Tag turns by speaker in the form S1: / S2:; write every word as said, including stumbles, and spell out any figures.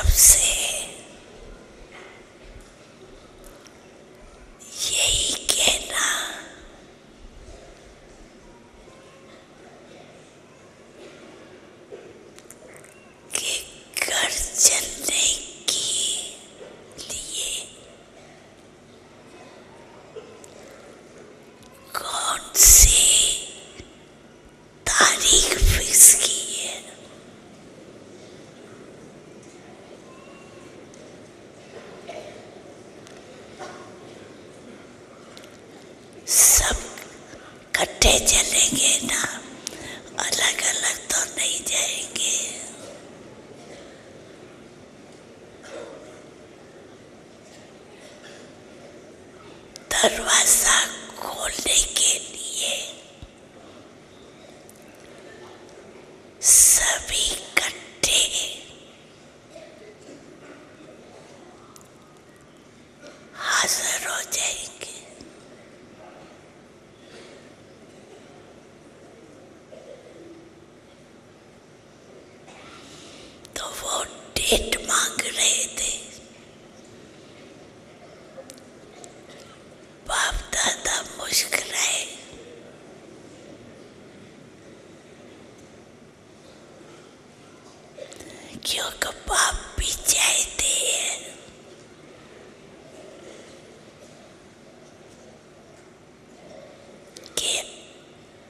S1: सबसे यही कहना कि घर चलने के लिए कौन सी तारीख फिक्स की है। सब इकट्ठे चलेंगे ना, अलग अलग तो नहीं जाएंगे। दरवाजा खोलने के लिए सभी इकट्ठे हाजिर हो जाएंगे। तो वो डेट मांग रहे थे। बाप दादा मुस्कुराए। क्योंकि बाप भी चाहते